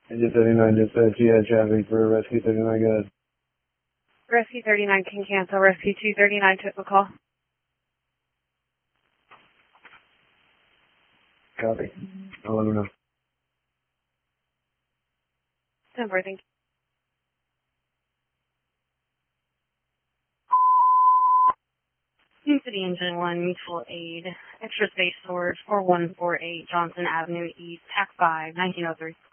Engine 39 dispatch, you had traffic for Rescue 39, go ahead. Rescue 39 can cancel. Rescue 239 took the call. Copy. I'll let them know. 10-4, thank you. New City Engine 1, Mutual Aid, Extra Space Storage, 4148 Johnson Avenue East, TAC 5, 1903.